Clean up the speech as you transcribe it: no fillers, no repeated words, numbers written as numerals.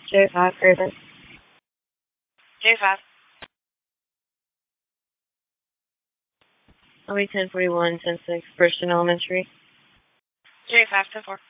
J5 Urban. J5. OE 1041, 106, Christian Elementary. J5 10-4.